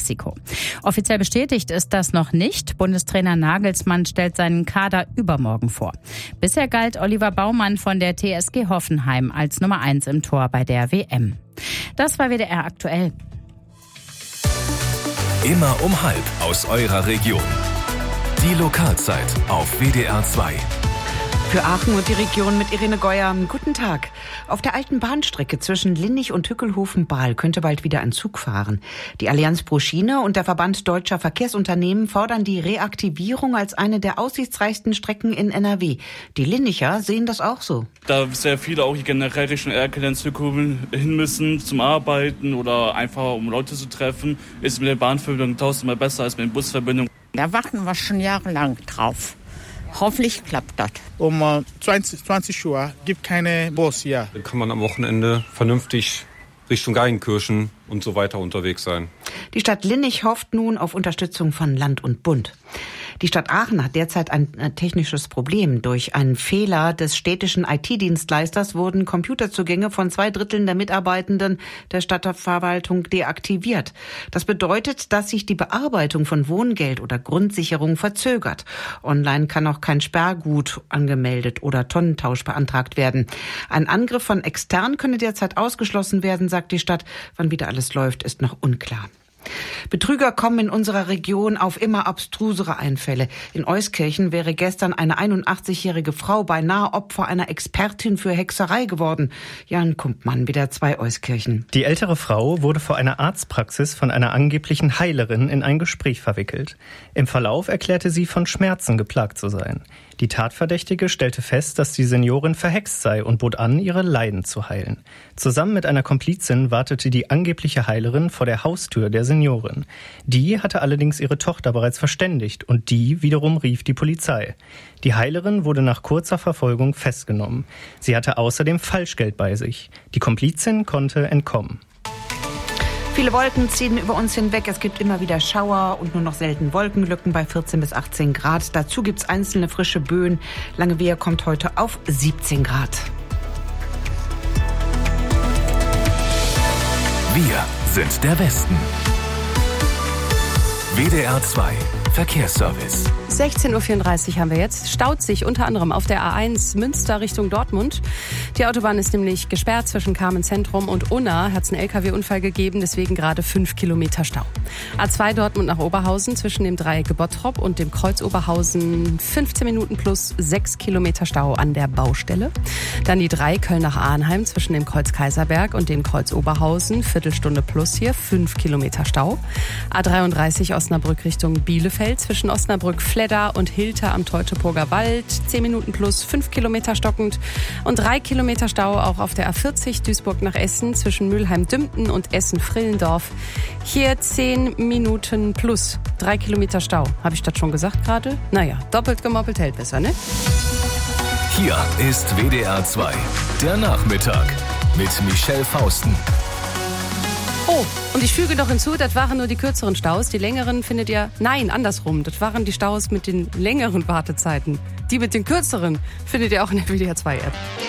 Mexiko. Offiziell bestätigt ist das noch nicht. Bundestrainer Nagelsmann stellt seinen Kader übermorgen vor. Bisher galt Oliver Baumann von der TSG Hoffenheim als Nummer 1 im Tor bei der WM. Das war WDR aktuell. Immer um 12 aus eurer Region. Die Lokalzeit auf WDR 2. Für Aachen und die Region mit Irene Geuer. Guten Tag. Auf der alten Bahnstrecke zwischen Linnich und Hückelhoven-Bahl könnte bald wieder ein Zug fahren. Die Allianz pro Schiene und der Verband Deutscher Verkehrsunternehmen fordern die Reaktivierung als eine der aussichtsreichsten Strecken in NRW. Die Linnicher sehen das auch so. Da sehr viele auch generell Richtung Erkelenz hin müssen zum Arbeiten oder einfach um Leute zu treffen, ist mit der Bahnverbindung tausendmal besser als mit der Busverbindung. Da warten wir schon jahrelang drauf. Hoffentlich klappt das. Um 20 Uhr gibt keine Bus hier. Dann kann man am Wochenende vernünftig Richtung Geigenkirchen und so weiter unterwegs sein. Die Stadt Linnich hofft nun auf Unterstützung von Land und Bund. Die Stadt Aachen hat derzeit ein technisches Problem. Durch einen Fehler des städtischen IT-Dienstleisters wurden Computerzugänge von 2/3 der Mitarbeitenden der Stadtverwaltung deaktiviert. Das bedeutet, dass sich die Bearbeitung von Wohngeld oder Grundsicherung verzögert. Online kann auch kein Sperrgut angemeldet oder Tonnentausch beantragt werden. Ein Angriff von extern könne derzeit ausgeschlossen werden, sagt die Stadt. Wann wieder alles läuft, ist noch unklar. Betrüger kommen in unserer Region auf immer abstrusere Einfälle. In Euskirchen wäre gestern eine 81-jährige Frau beinahe Opfer einer Expertin für Hexerei geworden. Jan Kumpmann, wieder 2 Euskirchen. Die ältere Frau wurde vor einer Arztpraxis von einer angeblichen Heilerin in ein Gespräch verwickelt. Im Verlauf erklärte sie, von Schmerzen geplagt zu sein. Die Tatverdächtige stellte fest, dass die Seniorin verhext sei und bot an, ihre Leiden zu heilen. Zusammen mit einer Komplizin wartete die angebliche Heilerin vor der Haustür der Seniorin. Die hatte allerdings ihre Tochter bereits verständigt und die wiederum rief die Polizei. Die Heilerin wurde nach kurzer Verfolgung festgenommen. Sie hatte außerdem Falschgeld bei sich. Die Komplizin konnte entkommen. Viele Wolken ziehen über uns hinweg. Es gibt immer wieder Schauer und nur noch selten Wolkenlücken bei 14 bis 18 Grad. Dazu gibt es einzelne frische Böen. Langewehe kommt heute auf 17 Grad. Wir sind der Westen. WDR 2 Verkehrsservice. 16.34 Uhr haben wir jetzt. Staut sich unter anderem auf der A1 Münster Richtung Dortmund. Die Autobahn ist nämlich gesperrt zwischen Carmen-Zentrum und Unna. Hat es einen LKW-Unfall gegeben, deswegen gerade 5 Kilometer Stau. A2 Dortmund nach Oberhausen zwischen dem Dreieck Bottrop und dem Kreuz Oberhausen 15 Minuten plus 6 Kilometer Stau an der Baustelle. Dann die 3 Köln nach Arnheim zwischen dem Kreuz Kaiserberg und dem Kreuz Oberhausen. Viertelstunde plus hier 5 Kilometer Stau. A33 Osnabrück Richtung Bielefeld zwischen Osnabrück-Fledder und Hilter am Teutoburger Wald. 10 Minuten plus 5 Kilometer stockend. Und 3 Kilometer Stau auch auf der A40 Duisburg nach Essen zwischen Mülheim-Dümpten und Essen-Frillendorf. Hier 10 Minuten plus 3 Kilometer Stau. Habe ich das schon gesagt gerade? Naja, doppelt gemoppelt hält besser, ne? Hier ist WDR 2, der Nachmittag mit Michelle Fausten. Oh, und ich füge noch hinzu, das waren nur die kürzeren Staus. Die längeren findet ihr, nein, andersrum. Das waren die Staus mit den längeren Wartezeiten. Die mit den kürzeren findet ihr auch in der WDR 2 App.